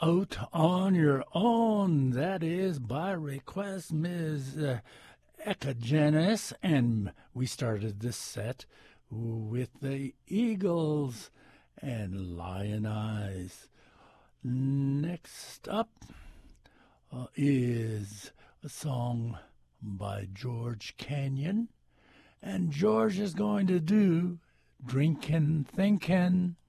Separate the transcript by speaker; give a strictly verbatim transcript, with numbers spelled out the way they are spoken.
Speaker 1: Out on Your Own. That is by request, Miz Uh, Ekagenis. And we started this set with the Eagles and Lion Eyes. Next up uh, is a song by George Canyon. And George is going to do Drinkin' Thinkin'.